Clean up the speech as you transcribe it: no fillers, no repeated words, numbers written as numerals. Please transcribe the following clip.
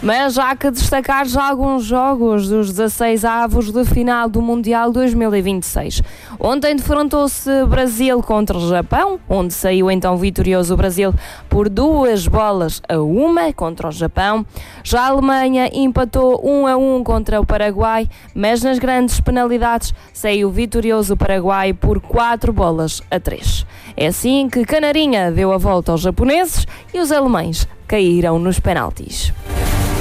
Mas há que destacar já alguns jogos dos 16 avos de final do Mundial 2026. Ontem defrontou-se Brasil contra o Japão, onde saiu então vitorioso o Brasil por 2-1 contra o Japão. Já a Alemanha empatou 1-1 contra o Paraguai, mas nas grandes penalidades saiu vitorioso o Paraguai por 4-3. É assim que Canarinha deu a volta aos japoneses e os alemães caíram nos penaltis.